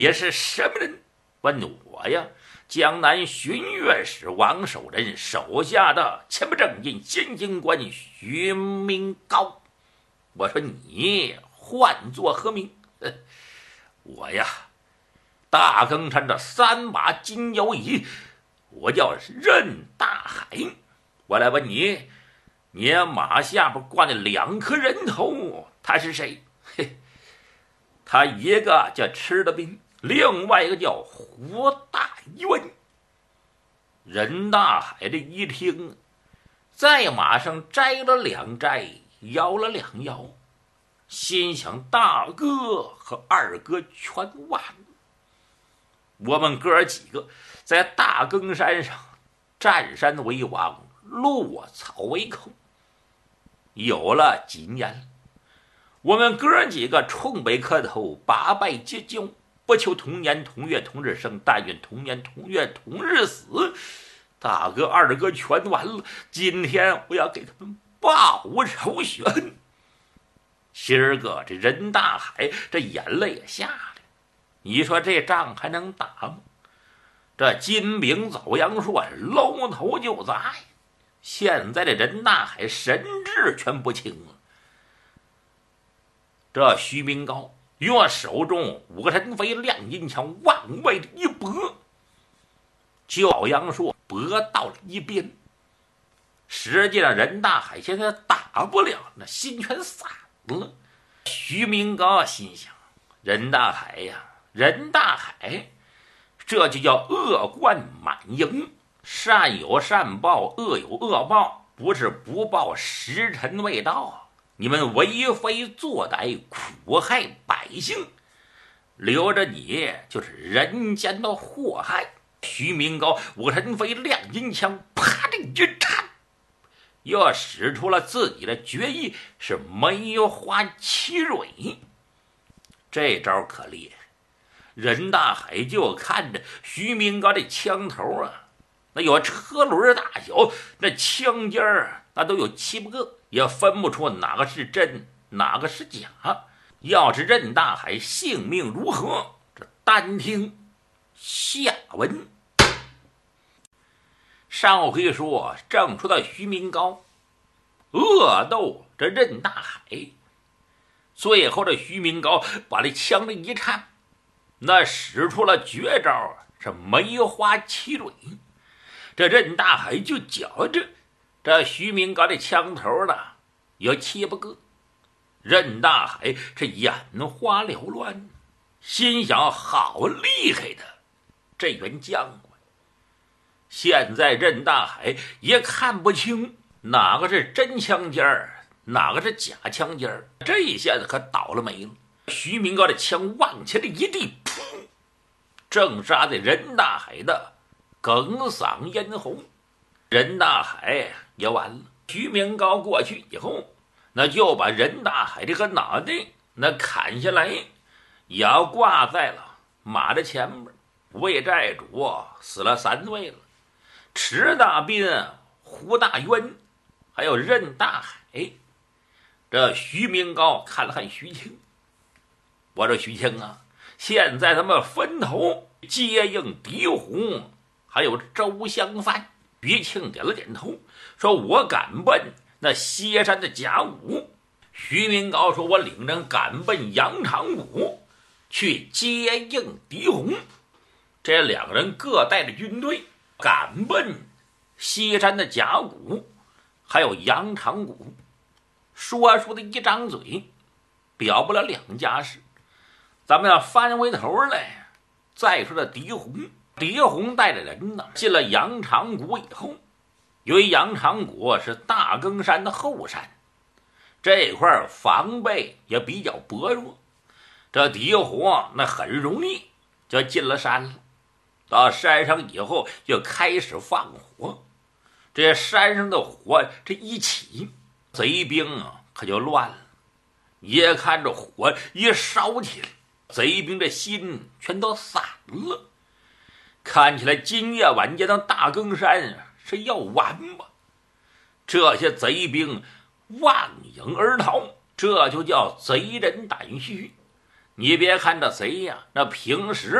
也是什么人？问我呀，江南巡阅使王守仁手下的前不正印监军官徐明高。我说你唤作何名？我呀，大更山的3把金腰椅，我叫任大海。我来问你，你马下边挂那2颗人头，他是谁？嘿，他一个叫吃的兵，另外一个叫胡大渊。任大海这一听，在马上摘了2摘，摇了2摇，心想大哥和二哥全完了。我们哥几个在大更山上占山为王，落草为寇。有了几年，我们哥几个冲北磕头，八拜结交，不求同年同月同日生，但愿同年同月同日死。大哥二哥全完了，今天我要给他们报仇雪恨。今儿个这任大海这眼泪也下来，你说这仗还能打吗？这金兵走阳说是搂头就砸呀！现在这任大海神志全不清了。这徐明高用手中5个神飞亮银枪往外一拨，就阳说拨到了一边。实际上任大海现在打不了，那心全散了。徐明高心想，任大海呀，任大海，这就叫恶贯满盈，善有善报，恶有恶报，不是不报，时辰未到。你们为非作歹，苦害百姓，留着你就是人间的祸害。徐明高5神飞亮银枪，啪的一颤，又使出了自己的绝艺，是梅花七蕊。这招可厉害，任大海就看着徐明高这枪头啊，那有车轮大小，那枪尖儿那都有7、8个，也分不出哪个是真哪个是假。要是任大海性命如何，这单听下文。上回说正说到徐明高恶斗这任大海，最后这徐明高把这枪这一颤，那使出了绝招，是梅花七蕊。这任大海就觉着这徐明高这枪头呢有7、8个。任大海这眼花缭乱，心想好厉害的这员将官。现在任大海也看不清哪个是真枪尖儿，哪个是假枪尖儿，这一下子可倒了霉了。徐明高的枪往前的一地，噗，正杀在任大海的哽嗓咽喉。任大海也完了。徐明高过去以后，那就把任大海这个脑袋那砍下来，也要挂在了马的前面。魏寨主死了3位了，迟大斌、胡大渊还有任大海。这徐明高看了看徐庆，我说徐庆啊，现在他们分头接应狄洪还有周香帆。徐庆点了点头，说我赶奔那歇山的甲午。徐明高说我领人赶奔羊肠谷去接应狄洪。这2个人各带着军队赶奔西山的甲谷还有羊肠谷。说的一张嘴表不了2家事。咱们要翻回头来再说这狄洪。狄洪带着人呢进了羊肠谷以后，由于羊肠谷是大更山的后山，这块防备也比较薄弱，这狄洪那很容易就进了山了。到山上以后就开始放火，这山上的火这一起，贼兵啊可就乱了。也看着火一烧起来，贼兵的心全都散了。看起来今夜晚间的大更山是要完吧？这些贼兵望影而逃，这就叫贼人胆虚。 你别看这贼呀，那平时